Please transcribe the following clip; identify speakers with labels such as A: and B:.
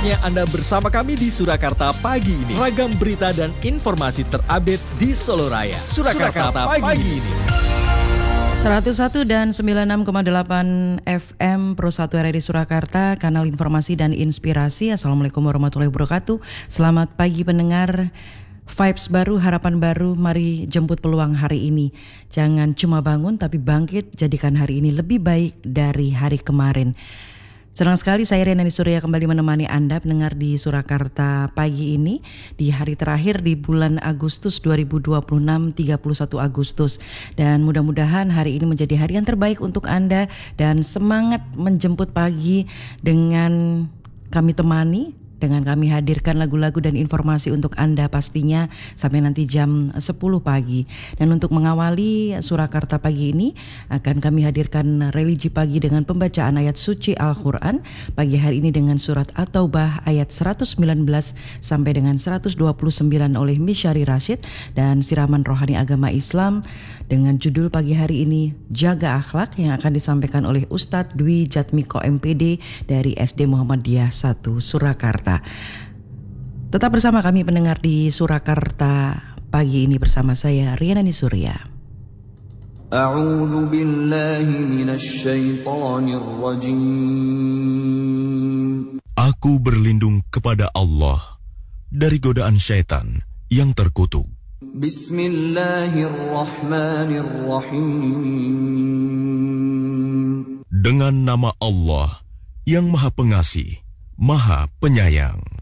A: Saatnya Anda bersama kami di Surakarta pagi ini. Ragam berita dan informasi terupdate di Solo Raya. Surakarta pagi ini.
B: 101 dan 96,8 FM Pro 1 RRI Surakarta, kanal informasi dan inspirasi. Assalamualaikum warahmatullahi wabarakatuh. Selamat pagi pendengar. Vibes baru, harapan baru, mari jemput peluang hari ini. Jangan cuma bangun tapi bangkit, jadikan hari ini lebih baik dari hari kemarin. Senang sekali saya Riana Surya kembali menemani Anda pendengar di Surakarta pagi ini di hari terakhir di bulan Agustus 2026, 31 Agustus. Dan mudah-mudahan hari ini menjadi hari yang terbaik untuk Anda dan semangat menjemput pagi dengan kami temani. Dengan kami hadirkan lagu-lagu dan informasi untuk Anda pastinya sampai nanti jam 10 pagi. Dan untuk mengawali Surakarta pagi ini akan kami hadirkan religi pagi dengan pembacaan ayat suci Al-Quran. Pagi hari ini dengan surat At-Taubah ayat 119 sampai dengan 129 oleh Misyari Rashid. Dan siraman rohani agama Islam dengan judul pagi hari ini Jaga Akhlak yang akan disampaikan oleh Ustadz Dwi Jatmiko MPD dari SD Muhammadiyah 1 Surakarta. Tetap bersama kami pendengar di Surakarta pagi ini bersama saya Riana Surya.
C: A'udzu billahi minasy syaithanir rajim.
D: Aku berlindung kepada Allah dari godaan syaitan yang terkutuk.
C: Bismillahirrahmanirrahim.
D: Dengan nama Allah yang Maha Pengasih, Maha Penyayang.